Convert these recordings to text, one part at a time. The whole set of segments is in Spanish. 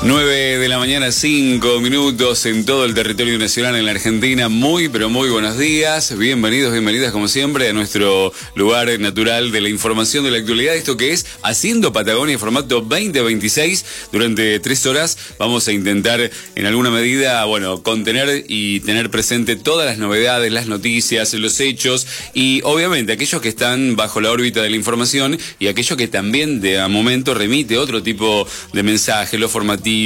9 de la mañana, 5 minutos en todo el territorio nacional en la Argentina. Muy, pero muy buenos días. Bienvenidos, bienvenidas como siempre a nuestro lugar natural de la información de la actualidad. Esto que es Haciendo Patagonia en formato 2026. Durante 3 horas vamos a intentar en alguna medida, contener y tener presente todas las novedades, las noticias, los hechos y obviamente aquellos que están bajo la órbita de la información y aquello que también de a momento remite otro tipo de mensaje, lo formativo.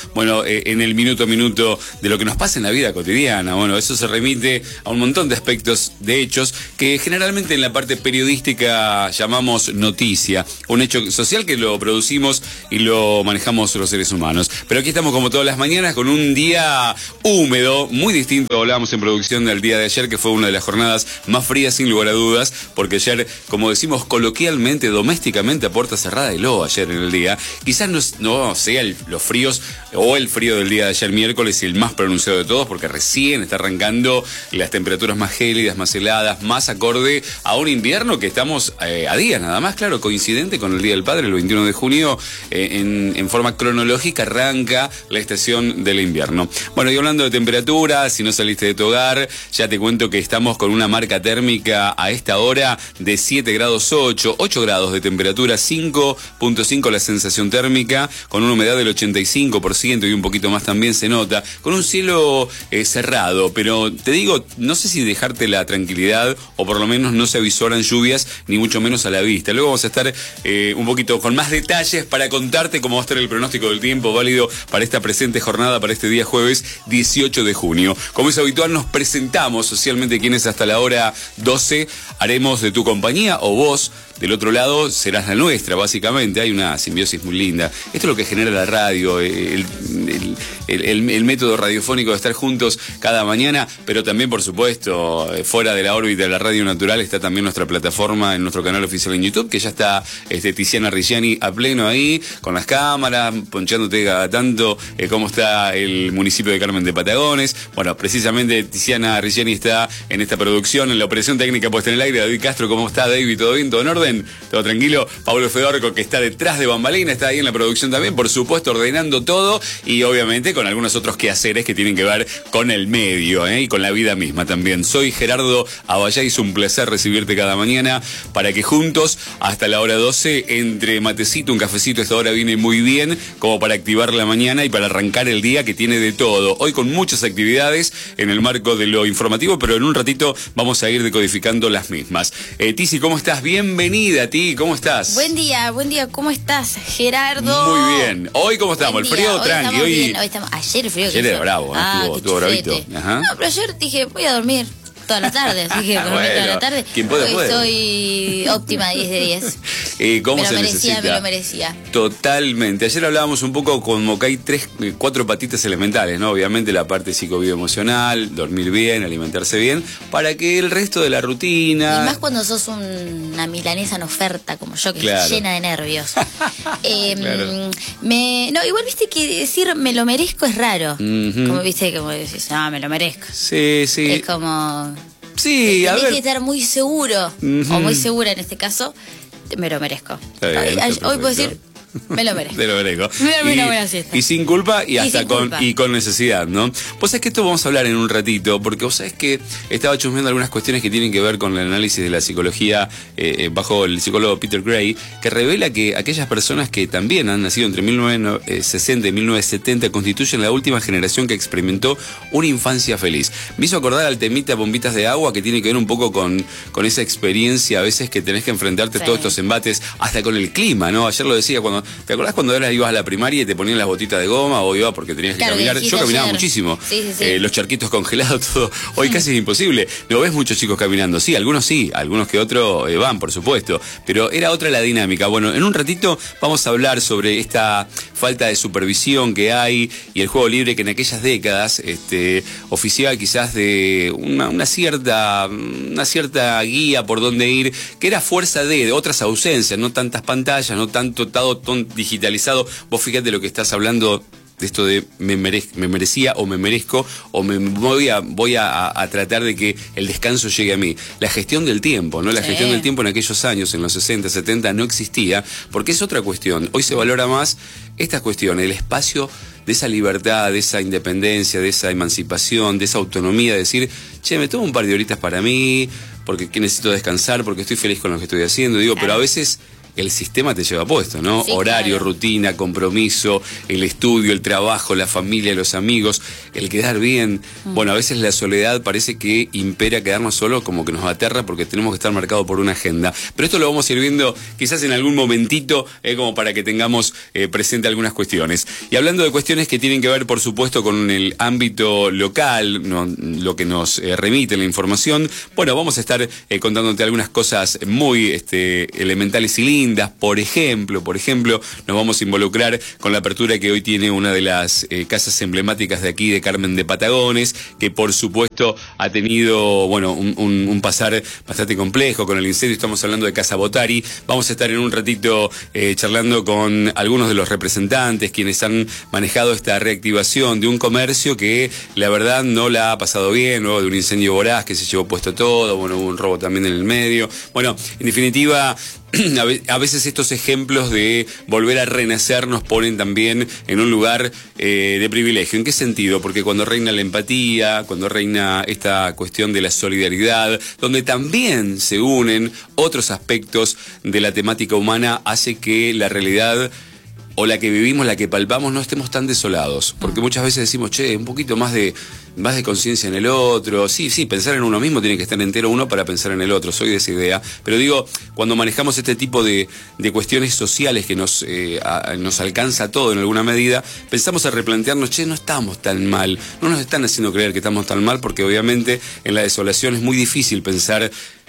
En el minuto a minuto de lo que nos pasa en la vida cotidiana. Eso se remite a un montón de aspectos, de hechos, que generalmente en la parte periodística llamamos noticia. Un hecho social que lo producimos y lo manejamos los seres humanos. Pero aquí estamos como todas las mañanas con un día húmedo, muy distinto. Hablábamos en producción del día de ayer, que fue una de las jornadas más frías sin lugar a dudas, porque ayer, como decimos coloquialmente, domésticamente, a puerta cerrada, heló ayer en el día. Quizás no sea los fríos o el frío del día de ayer miércoles y el más pronunciado de todos, porque recién está arrancando las temperaturas más gélidas, más heladas, más acorde a un invierno que estamos a días nada más, claro, coincidente con el Día del Padre, el 21 de junio, en forma cronológica arranca la estación del invierno. Y hablando de temperatura, si no saliste de tu hogar, ya te cuento que estamos con una marca térmica a esta hora de 7 grados 8 grados de temperatura, 5.5 la sensación térmica, con una humedad del 85% y un poquito más también se nota, con un cielo cerrado, pero te digo, no sé si dejarte la tranquilidad o por lo menos no se avisoran lluvias, ni mucho menos a la vista. Luego vamos a estar un poquito con más detalles para contarte cómo va a estar el pronóstico del tiempo válido para esta presente jornada, para este día jueves 18 de junio. Como es habitual, nos presentamos socialmente quienes hasta la hora 12 haremos de tu compañía, o vos del otro lado serás la nuestra, básicamente. Hay una simbiosis muy linda. Esto es lo que genera la radio, el método radiofónico de estar juntos cada mañana, pero también, por supuesto, fuera de la órbita de la radio natural está también nuestra plataforma en nuestro canal oficial en YouTube, que ya está Tiziana Reggiani a pleno ahí, con las cámaras, ponchándote cada tanto cómo está el municipio de Carmen de Patagones. Precisamente Tiziana Reggiani está en esta producción, en la operación técnica puesta en el aire. David Castro, ¿cómo está, David? ¿Todo bien? ¿Todo en orden? ¿Todo tranquilo? Pablo Fedorco, que está detrás de bambalina, está ahí en la producción también, por supuesto, ordenando todo y obviamente con algunos otros quehaceres que tienen que ver con el medio y con la vida misma también. Soy Gerardo Abayá y es un placer recibirte cada mañana para que juntos hasta la hora 12, entre matecito, un cafecito, esta hora viene muy bien como para activar la mañana y para arrancar el día, que tiene de todo. Hoy con muchas actividades en el marco de lo informativo, pero en un ratito vamos a ir decodificando las mismas. Tizi, ¿cómo estás? Bienvenida a ti, ¿cómo estás? Buen día, ¿cómo estás, Gerardo? Muy bien. ¿Hoy cómo estamos? ¿El frío? Tranqui. Hoy estamos. Ayer el frío. Ayer era bravo, estuvo bravito. Ajá. No, pero ayer dije, voy a dormir toda la tarde, así que dormí toda la tarde. ¿Quién puede? Hoy soy óptima 10 de 10. ¿Cómo se necesita? Me lo merecía. Totalmente. Ayer hablábamos un poco como que hay 4 patitas elementales, ¿no? Obviamente la parte psicobioemocional, dormir bien, alimentarse bien, para que el resto de la rutina... Y más cuando sos una milanesa en oferta, como yo, que claro, estoy llena de nervios. Claro. Igual viste que decir me lo merezco es raro. Como viste, como decís, me lo merezco. Sí. Es como... Sí, a ver. Tenés que estar muy seguro, o muy segura en este caso, me lo merezco. Hoy puedo decir, me lo merezco. Te lo merezco. Me una buena siesta. Y sin culpa y hasta con necesidad, ¿no? Vos sabés que esto vamos a hablar en un ratito, porque vos sabés que estaba chusmeando algunas cuestiones que tienen que ver con el análisis de la psicología bajo el psicólogo Peter Gray, que revela que aquellas personas que también han nacido entre 1960 y 1970 constituyen la última generación que experimentó una infancia feliz. Me hizo acordar al temita bombitas de agua, que tiene que ver un poco con esa experiencia a veces que tenés que enfrentarte a todos estos embates, hasta con el clima, ¿no? Ayer lo decía cuando... ¿Te acordás cuando ibas a la primaria y te ponían las botitas de goma o ibas porque tenías que caminar? Yo caminaba muchísimo. Sí. Los charquitos congelados, todo. Hoy casi es imposible. No ves muchos chicos caminando. Sí, algunos que otros van, por supuesto. Pero era otra la dinámica. En un ratito vamos a hablar sobre esta falta de supervisión que hay y el juego libre que en aquellas décadas oficiaba quizás de una cierta guía por dónde ir, que era fuerza de otras ausencias, no tantas pantallas, no tanto digitalizado. Vos fíjate lo que estás hablando de esto de me merecía o me merezco o voy a tratar de que el descanso llegue a mí. La gestión del tiempo, ¿no? La gestión del tiempo en aquellos años, en los 60, 70, no existía, porque es otra cuestión. Hoy se valora más estas cuestiones, el espacio de esa libertad, de esa independencia, de esa emancipación, de esa autonomía, de decir, che, me tomo un par de horitas para mí, porque necesito descansar, porque estoy feliz con lo que estoy haciendo. Digo, pero a veces el sistema te lleva puesto, ¿no? Sí, horario, claro. Rutina, compromiso, el estudio, el trabajo, la familia, los amigos, el quedar bien. Bueno, a veces la soledad parece que impera quedarnos solos, como que nos aterra porque tenemos que estar marcados por una agenda. Pero esto lo vamos a ir viendo quizás en algún momentito, como para que tengamos presente algunas cuestiones. Y hablando de cuestiones que tienen que ver, por supuesto, con el ámbito local, ¿no? Lo que nos remite la información, bueno, vamos a estar contándote algunas cosas muy elementales y lindas. Por ejemplo, nos vamos a involucrar con la apertura que hoy tiene una de las casas emblemáticas de aquí, de Carmen de Patagones, que por supuesto ha tenido, bueno, un pasar bastante complejo con el incendio. Estamos hablando de Casa Botari. Vamos a estar en un ratito charlando con algunos de los representantes, quienes han manejado esta reactivación de un comercio que la verdad no la ha pasado bien, luego de un incendio voraz que se llevó puesto todo, bueno, hubo un robo también en el medio. Bueno, en definitiva, a veces estos ejemplos de volver a renacer nos ponen también en un lugar de privilegio. ¿En qué sentido? Porque cuando reina la empatía, cuando reina esta cuestión de la solidaridad, donde también se unen otros aspectos de la temática humana, hace que la realidad o la que vivimos, la que palpamos, no estemos tan desolados. Porque muchas veces decimos, che, un poquito más de conciencia en el otro. Sí, pensar en uno mismo tiene que estar entero uno para pensar en el otro. Soy de esa idea. Pero digo, cuando manejamos este tipo de cuestiones sociales que nos alcanza todo en alguna medida, pensamos a replantearnos, che, no estamos tan mal. No nos están haciendo creer que estamos tan mal, porque obviamente en la desolación es muy difícil pensar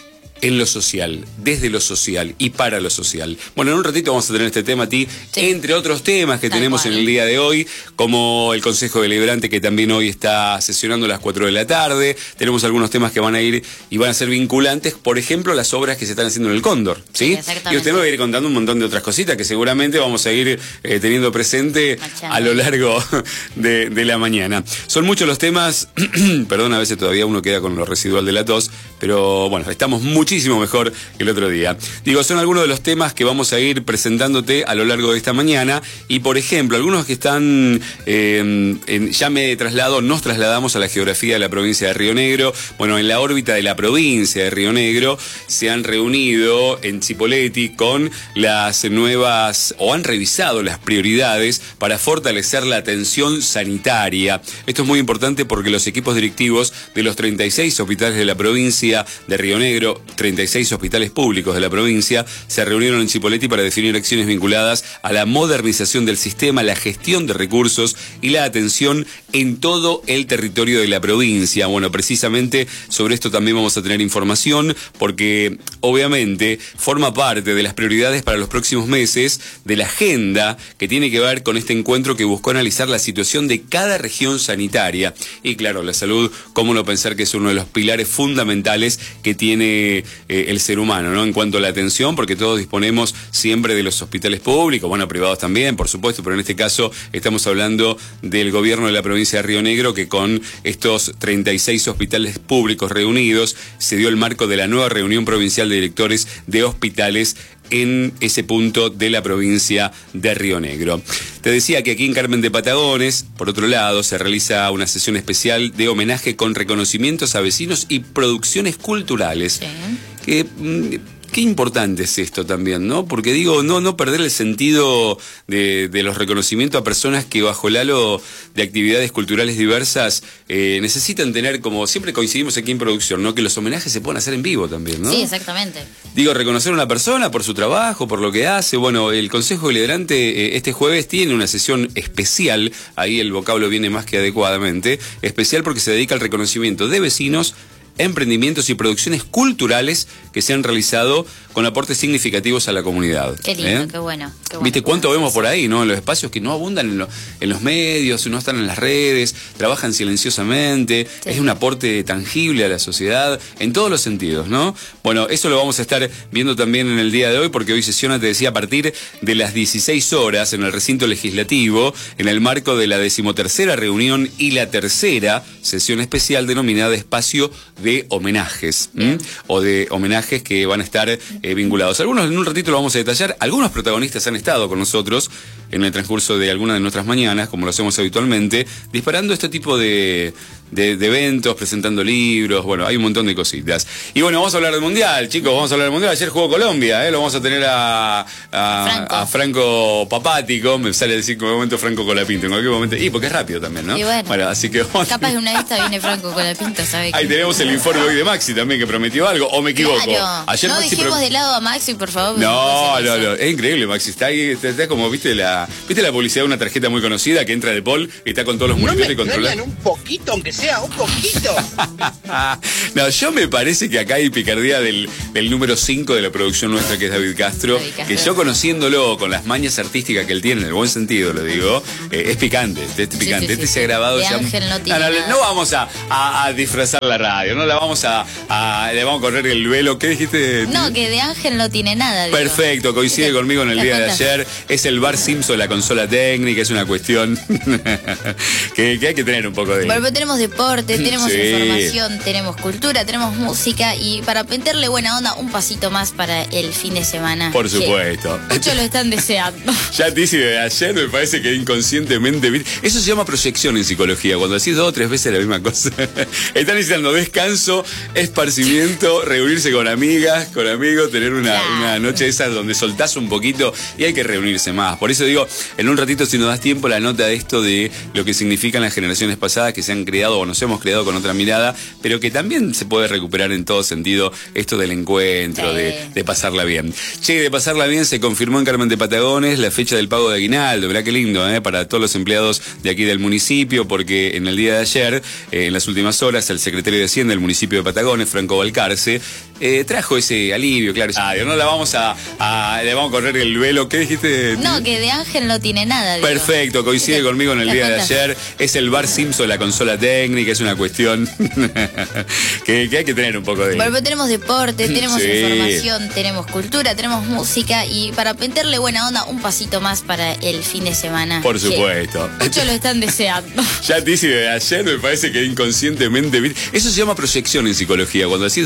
en lo social, desde lo social y para lo social. Bueno, en un ratito vamos a tener este tema, entre otros temas que tenemos en el día de hoy, como el Consejo Deliberante, que también hoy está sesionando a las 4 de la tarde. Tenemos algunos temas que van a ir y van a ser vinculantes, por ejemplo, las obras que se están haciendo en el Cóndor, ¿sí? Y usted me va a ir contando un montón de otras cositas que seguramente vamos a ir teniendo presente a lo largo de la mañana. Son muchos los temas, perdón, a veces todavía uno queda con lo residual de la tos, pero bueno, estamos muchísimo mejor que el otro día. Digo, son algunos de los temas que vamos a ir presentándote a lo largo de esta mañana. Y por ejemplo, algunos que están ya nos trasladamos a la geografía de la provincia de Río Negro. Bueno, en la órbita de la provincia de Río Negro se han reunido en Chipoleti con las nuevas, o han revisado las prioridades para fortalecer la atención sanitaria. Esto es muy importante porque los equipos directivos de los 36 hospitales de la provincia de Río Negro, 36 hospitales públicos de la provincia, se reunieron en Chipoleti para definir acciones vinculadas a la modernización del sistema, la gestión de recursos y la atención en todo el territorio de la provincia. Bueno, precisamente sobre esto también vamos a tener información, porque obviamente forma parte de las prioridades para los próximos meses de la agenda que tiene que ver con este encuentro que buscó analizar la situación de cada región sanitaria. Y claro, la salud, cómo no pensar que es uno de los pilares fundamentales que tiene el ser humano, ¿no? En cuanto a la atención, porque todos disponemos siempre de los hospitales públicos, bueno, privados también, por supuesto, pero en este caso estamos hablando del gobierno de la provincia de Río Negro, que con estos 36 hospitales públicos reunidos se dio el marco de la nueva reunión provincial de directores de hospitales en ese punto de la provincia de Río Negro. Te decía que aquí en Carmen de Patagones, por otro lado, se realiza una sesión especial de homenaje con reconocimientos a vecinos y producciones culturales. Sí. Qué importante es esto también, ¿no? Porque digo, no perder el sentido de los reconocimientos a personas que bajo el halo de actividades culturales diversas necesitan tener, como siempre coincidimos aquí en producción, ¿no? Que los homenajes se puedan hacer en vivo también, ¿no? Sí, exactamente. Digo, reconocer a una persona por su trabajo, por lo que hace. Bueno, el Consejo Deliberante este jueves tiene una sesión especial, ahí el vocablo viene más que adecuadamente, especial porque se dedica al reconocimiento de vecinos emprendimientos y producciones culturales que se han realizado con aportes significativos a la comunidad. Qué lindo, qué bueno. ¿Viste cuánto vemos por ahí, no? En los espacios que no abundan en los medios, no están en las redes, trabajan silenciosamente, sí. Es un aporte tangible a la sociedad en todos los sentidos, ¿no? Bueno, eso lo vamos a estar viendo también en el día de hoy, porque hoy sesiona, te decía, a partir de las 16 horas en el recinto legislativo, en el marco de la 13ª reunión y la tercera sesión especial denominada Espacio de Homenajes, o de homenajes que van a estar vinculados. Algunos en un ratito lo vamos a detallar. Algunos protagonistas han estado con nosotros en el transcurso de algunas de nuestras mañanas, como lo hacemos habitualmente, disparando este tipo de eventos, presentando libros. Bueno, hay un montón de cositas. Y bueno, vamos a hablar del Mundial, chicos, vamos a hablar del Mundial. Ayer jugó Colombia, lo vamos a tener a Franco Papático, me sale decir en un momento Franco Colapinto, en cualquier momento, porque es rápido también, ¿no? Y bueno, así que vamos. Capaz de una vista viene Franco Colapinto, ¿sabe? Ahí tenemos el informe hoy de Maxi también, que prometió algo, o me equivoco. Claro. Ayer no Maxi dejemos de lado a Maxi, por favor. No, es increíble, Maxi, está ahí, está como, ¿viste la publicidad de una tarjeta muy conocida que entra de Paul y está con todos los monitores controlados? Un poquito, aunque sea un poquito. No, yo me parece que acá hay picardía del número 5 de la producción nuestra, que es David Castro, que yo conociéndolo con las mañas artísticas que él tiene, en el buen sentido lo digo, es picante, este se ha grabado de ya. Ángel no tiene nada. No vamos a disfrazar la radio, no la vamos le vamos a correr el velo. ¿Qué dijiste? No, que de Ángel no tiene nada. Digo. Perfecto, coincide conmigo en el día de ayer. Es el Bar Simpson, la consola técnica, es una cuestión que hay que tener un poco de... Bueno, tenemos deporte, tenemos información, tenemos cultura, tenemos música, y para meterle buena onda, un pasito más para el fin de semana. Por supuesto. Muchos lo están deseando. Ya te hice de ayer, me parece que inconscientemente... Eso se llama proyección en psicología, cuando decís 2 o 3 veces la misma cosa. Están necesitando descanso, esparcimiento, reunirse con amigas, con amigos, tener una noche esa donde soltás un poquito, y hay que reunirse más. Por eso digo, en un ratito, si nos das tiempo, la nota de esto de lo que significan las generaciones pasadas que se han creado o nos hemos creado con otra mirada, pero que también se puede recuperar en todo sentido esto del encuentro, de pasarla bien. Che, de pasarla bien, se confirmó en Carmen de Patagones la fecha del pago de aguinaldo. Mirá qué lindo, para todos los empleados de aquí del municipio, porque en el día de ayer, en las últimas horas, el secretario de Hacienda del municipio de Patagones, Franco Balcarce, trajo ese alivio, claro. No le vamos a correr el velo. ¿Qué dijiste? No, que de Ángel no tiene nada. Digo. Perfecto, coincide conmigo en el día de ayer. Es el Bar Simpson, la consola técnica, es una cuestión que hay que tener un poco de... Bueno, tenemos deporte, tenemos información, tenemos cultura, tenemos música, y para meterle buena onda, un pasito más para el fin de semana. Por supuesto. Muchos lo están deseando. Ya te hice de ayer, me parece que inconscientemente... Eso se llama proyección en psicología, cuando decís